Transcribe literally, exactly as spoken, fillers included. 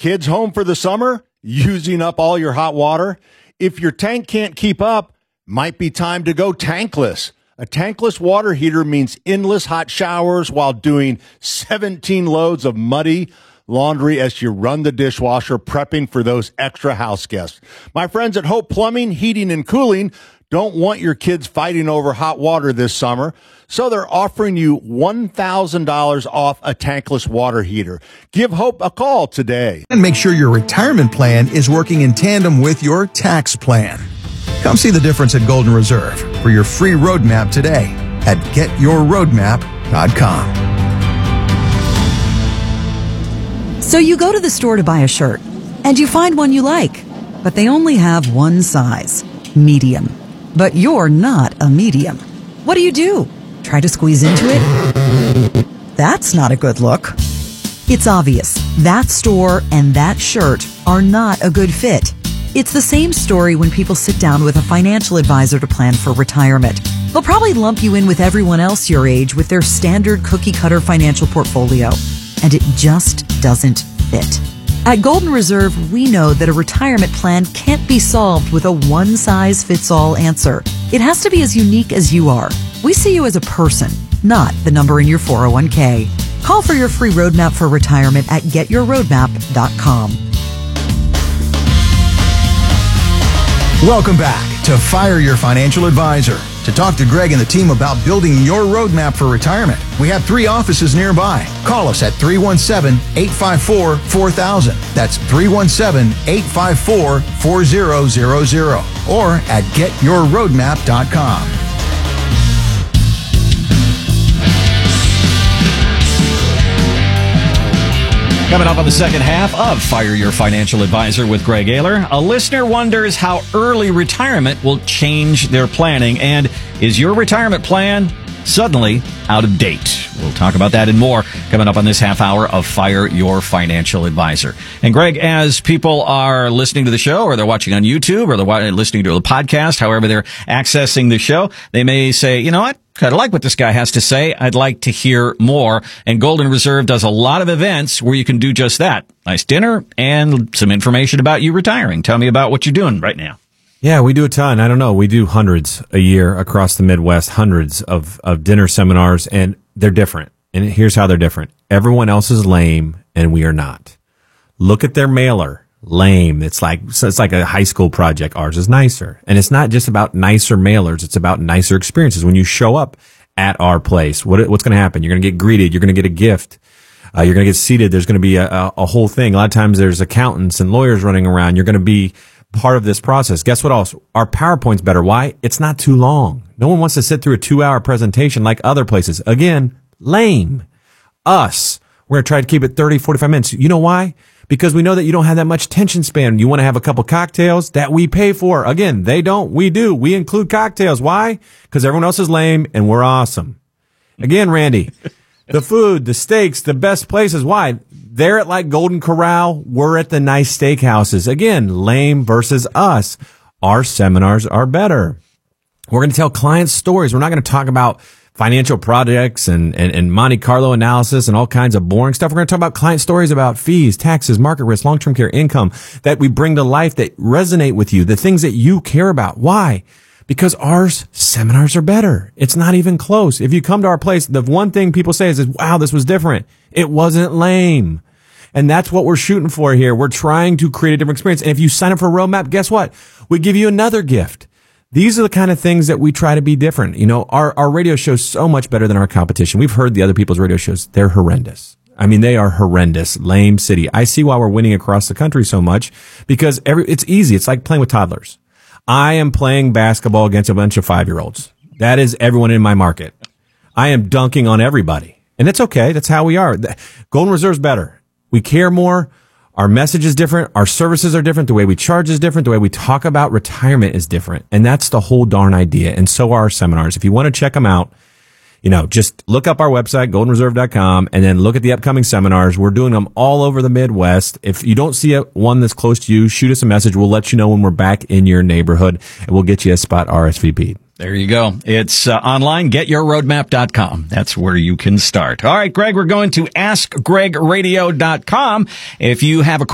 kids home for the summer? Using up all your hot water? If your tank can't keep up, might be time to go tankless. A tankless water heater means endless hot showers while doing seventeen loads of muddy laundry as you run the dishwasher, prepping for those extra house guests. My friends at Hope Plumbing, Heating, and Cooling don't want your kids fighting over hot water this summer, so they're offering you one thousand dollars off a tankless water heater. Give Hope a call today. And make sure your retirement plan is working in tandem with your tax plan. Come see the difference at Golden Reserve for your free roadmap today at get your roadmap dot com. So you go to the store to buy a shirt, and you find one you like, but they only have one size, medium. But you're not a medium. What do you do? Try to squeeze into it? That's not a good look. It's obvious. That store and that shirt are not a good fit. It's the same story when people sit down with a financial advisor to plan for retirement. They'll probably lump you in with everyone else your age with their standard cookie-cutter financial portfolio, and it just doesn't fit. At Golden Reserve, we know that a retirement plan can't be solved with a one-size-fits-all answer. It has to be as unique as you are. We see you as a person, not the number in your four oh one k. Call for your free roadmap for retirement at get your roadmap dot com. Welcome back to Fire Your Financial Advisor. To talk to Greg and the team about building your roadmap for retirement, we have three offices nearby. Call us at three one seven, eight five four, four thousand. That's three one seven, eight five four, four zero zero zero. Or at get your roadmap dot com. Coming up on the second half of Fire Your Financial Advisor with Greg Ayler, a listener wonders how early retirement will change their planning, and is your retirement plan suddenly out of date? We'll talk about that and more coming up on this half hour of Fire Your Financial Advisor. And Greg, as people are listening to the show, or they're watching on YouTube, or they're listening to the podcast, however they're accessing the show, they may say, you know what? Kind of like what this guy has to say. I'd like to hear more. And Golden Reserve does a lot of events where you can do just that. Nice dinner and some information about you retiring. Tell me about what you're doing right now. Yeah, we do a ton. I don't know. We do hundreds a year across the Midwest, hundreds of, of dinner seminars, and they're different. And here's how they're different. Everyone else is lame, and we are not. Look at their mailer. Lame. It's like, so it's like a high school project. Ours is nicer. And it's not just about nicer mailers. It's about nicer experiences. When you show up at our place, what, what's going to happen? You're going to get greeted. You're going to get a gift. Uh, you're going to get seated. There's going to be a, a, a whole thing. A lot of times there's accountants and lawyers running around. You're going to be part of this process. Guess what else? Our PowerPoint's better. Why? It's not too long. No one wants to sit through a two hour presentation like other places. Again, lame. Us. We're going to try to keep it thirty, forty-five minutes. You know why? Because we know that you don't have that much attention span. You want to have a couple cocktails that we pay for. Again, they don't. We do. We include cocktails. Why? Because everyone else is lame and we're awesome. Again, Randy, the food, the steaks, the best places. Why? They're at like Golden Corral. We're at the nice steakhouses. Again, lame versus us. Our seminars are better. We're going to tell clients stories. We're not going to talk about financial projects and, and, and Monte Carlo analysis and all kinds of boring stuff. We're going to talk about client stories about fees, taxes, market risk, long-term care, income that we bring to life that resonate with you, the things that you care about. Why? Because our seminars are better. It's not even close. If you come to our place, the one thing people say is, wow, this was different. It wasn't lame. And that's what we're shooting for here. We're trying to create a different experience. And if you sign up for a roadmap, guess what? We give you another gift. These are the kind of things that we try to be different. You know, our, our radio show's so much better than our competition. We've heard the other people's radio shows. They're horrendous. I mean, they are horrendous. Lame city. I see why we're winning across the country so much because every, it's easy. It's like playing with toddlers. I am playing basketball against a bunch of five-year-olds. That is everyone in my market. I am dunking on everybody. And it's okay. That's how we are. Golden Reserve's better. We care more. Our message is different. Our services are different. The way we charge is different. The way we talk about retirement is different. And that's the whole darn idea. And so are our seminars. If you want to check them out, you know, just look up our website, golden reserve dot com, and then look at the upcoming seminars. We're doing them all over the Midwest. If you don't see a, one that's close to you, shoot us a message. We'll let you know when we're back in your neighborhood, and we'll get you a spot R S V P. There you go. It's uh, online, get your roadmap dot com. That's where you can start. All right, Greg, we're going to ask greg radio dot com. If you have a